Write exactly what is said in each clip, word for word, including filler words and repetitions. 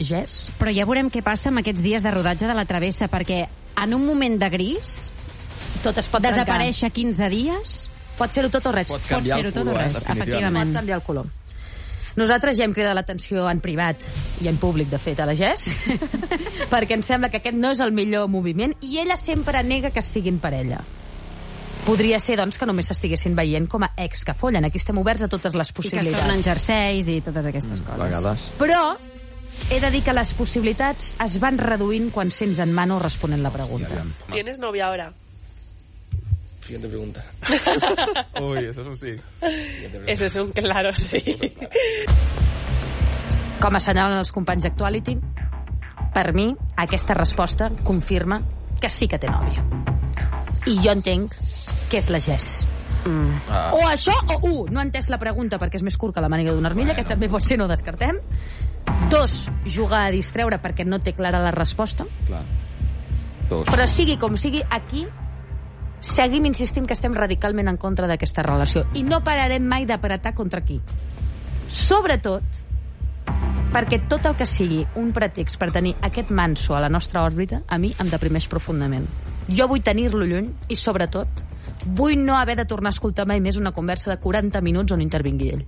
Jess. Però ja veurem què passa amb aquests dies de rodatge de la Travessa, perquè en un moment de gris tot es pot desaparèixer quinze dies. Pot ser-ho tot o res. Pot canviar Pot el ser-ho tot o color, res, eh, efectivament. Pot canviar el color. Nosaltres ja hem cridat l'atenció en privat i en públic, de fet, a la Jess, perquè ens sembla que aquest no és el millor moviment i ella sempre nega que siguin parella. Podria ser, doncs, que només s'estiguessin veient com a ex que follen. Aquí estem oberts a totes les I que es possibilitats. tornen jerseis i totes aquestes A coses. vegades. Però he de dir que les possibilitats es van reduint quan sents en Manu responent la pregunta. ¿Tienes novia ahora? Siguiente pregunta. Uy, eso es un sí. Eso es un claro sí. Com assenyalen els companys d'Actuality, per mi, aquesta resposta confirma que sí que té nòvia. I jo entenc que és la Jess. Mm. Ah. O això, o u, no he entès la pregunta perquè és més curt que la màniga d'una armilla, Bueno. que també pot ser, no ho descartem. Dos, jugar a distreure perquè no té clara la resposta. Clar. Dos. Però sigui com sigui, aquí seguim insistint que estem radicalment en contra d'aquesta relació i no pararem mai d'apretar contra qui. Sobretot perquè tot el que sigui un pretext per tenir aquest manso a la nostra òrbita, a mi em deprimeix profundament. Jo vull tenir-lo lluny i, sobretot, vull no haver de tornar a escoltar mai més una conversa de quaranta minuts on intervingui ell.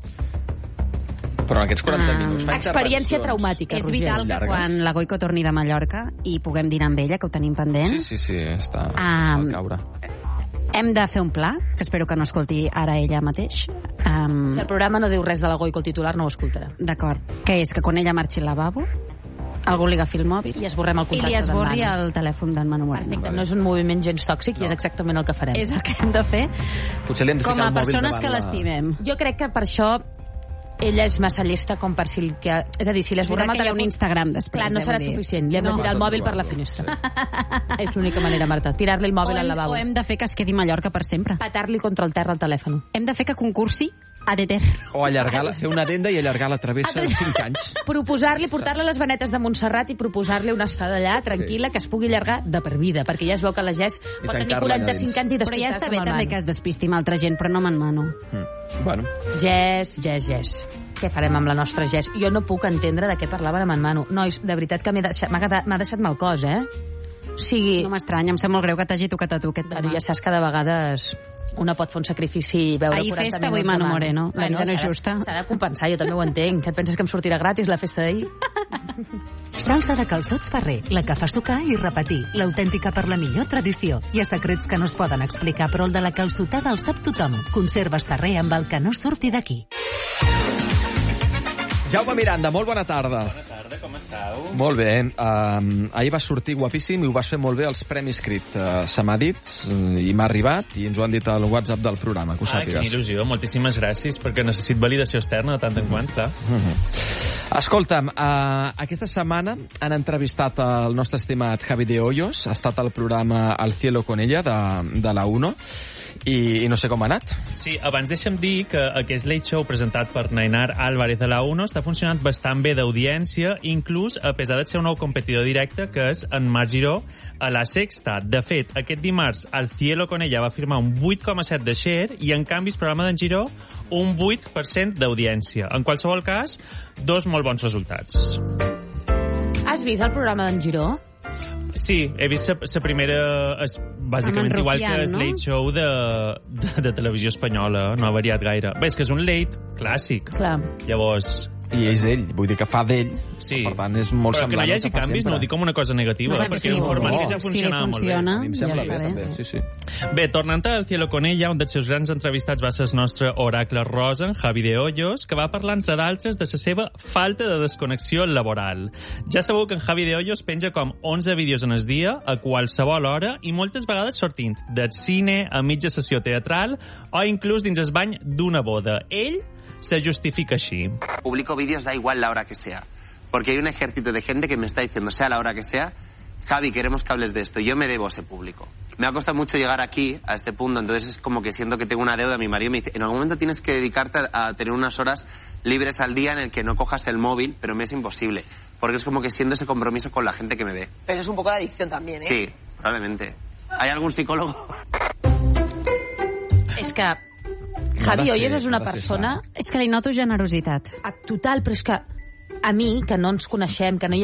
Però en aquests quaranta Ah. minuts fa Experiència intervencions. traumàtica, És Roger. vital que llargues. quan la Goico torni de Mallorca i puguem dinar amb ella, que ho tenim pendent, Sí, sí, sí, està Um, al caure. hem de fer un pla, que espero que no escolti ara ella mateix. Um, Si el programa no diu res de la Goico, el titular no ho escoltarà. D'acord. Que és que quan ella marxi al lavabo, algú li agafi el mòbil I esborrem el i contacte li esborri d'en Manu. el telèfon d'en Manu Moreno. Perfecte, no és un moviment gens tòxic i és exactament el que farem. És el que hem de fer Potser li hem de com ficar a el mòbil persones davant que la- l'estimem. Jo crec que per això ella és massa llesta com per si... El que... És a dir, si És l'esborrem veritat el que hi ha un telèfon... Instagram després. Clar, no eh, serà vull dir. suficient. Li hem No. de tirar el Vas a mòbil per la trobar-lo, finestra. És l'única manera, Marta. Tirar-li el O mòbil al hem, lavabo. o hem de fer que es quedi a Mallorca per sempre. Patar-li contra el terra el telèfon. Hem de fer que concursi a Deter. O allargar, la, fer una adenda i allargar la travessa en cinc anys. Proposar-li, portar-li les vanetes de Montserrat i proposar-li una estada allà, tranquil·la, que es pugui allargar de per vida, perquè ja es veu que la Jess pot tenir tancar-la quaranta-cinc allà anys i Però ja despistar-se està bé amb el també Manu. que es despisti amb altra gent, però no amb en Manu. Mm. Bueno, Jess, Jess, Jess. Què farem amb la nostra Jess? Jo no puc entendre de què parlaven amb en Manu. Nois, de veritat que m'he deixat, m'ha quedat- m'ha deixat mal cos, eh? O sigui, No m'estranya, em sap molt greu que t'hagi tocat a tu aquest bueno, tema. ja saps que de vegades una pot fer un sacrifici i veure Ahir quaranta festa, avui minuts de Manu Moreno. La vida no és s'ha de- justa. S'ha de compensar, jo també ho entenc. Que et penses que em sortirà gratis la festa d'ahir? Salsa de calçots Ferrer, la que fa sucar i repetir, l'autèntica per la millor tradició. Hi ha secrets que no es poden explicar, però el de la calçotada el sap tothom. Conserves Ferrer amb el que no surti d'aquí. Jaume Miranda, molt bona tarda. Bona tarda, com esteu? Molt bé. Um, ahir vas sortir guapíssim i ho vas fer molt bé als Premis Crit. Uh, se m'ha dit uh, i m'ha arribat i ens ho han dit al WhatsApp del programa, que ho Ah, quina sàpigues. il·lusió. Moltíssimes gràcies, perquè necessit validació externa de tant en quant, clar. Uh-huh. Escolta'm, uh, aquesta setmana han entrevistat el nostre estimat Javi de Hoyos, ha estat al programa Al cielo con ella de, de la UNO, i, i no sé com ha anat. Sí, abans deixa'm dir que aquest late show presentat per Nainar Álvarez de la UNO està funcionant bastant bé d'audiència, inclús a pesar de ser un nou competidor directe, que és en Marc Giró, a La Sexta. De fet, aquest dimarts, Al cielo con ella va firmar un vuit coma set de share i, en canvi, el programa d'en Giró, un vuit per cent d'audiència. En qualsevol cas, dos molt bons resultats. Has vist el programa d'en Giró? Sí, he vist la primera... És bàsicament Amb en igual que Rufián, el no? late show de, de, de televisió espanyola. No ha variat gaire. Bé, és que és un late clàssic. Clar. Llavors... I és ell, vull dir que fa d'ell. Sí. Per tant, és molt Però que no semblant hi al hagi fa canvis sempre. no ho dic com una cosa negativa, No, perquè sí, era un format no. que ja Si li funcionava molt bé. funciona, A mi em sembla ja bé, està bé. també. Sí, sí. Bé, tornant al cielo con ella, un dels seus grans entrevistats va ser el nostre oracle rosa, en Javi de Hoyos, que va parlar, entre d'altres, de la seva falta de desconnexió laboral. Ja sabeu que en Javi de Hoyos penja com onze vídeos en el dia, a qualsevol hora, i moltes vegades sortint del cine, a mitja sessió teatral, o inclús dins el bany d'una boda. Ell se justifica així. Publico vídeos, da igual la hora que sea. Porque hay un ejército de gente que me está diciendo, sea la hora que sea, Javi, queremos que hables de esto. Yo me debo a ese público. Me ha costado mucho llegar aquí, a este punto, entonces es como que siento que tengo una deuda. Mi marido me dice, en algún momento tienes que dedicarte a, a tener unas horas libres al día en el que no cojas el móvil, pero me es imposible. Porque es como que siento ese compromiso con la gente que me ve. Pero es un poco de adicción también, ¿eh? Sí, probablemente. ¿Hay algún psicólogo? És que No ha Javi de Hoyos ser, és una no ha de ser persona És que li noto generositat. total, però és que a mi, que no ens coneixem, que no hi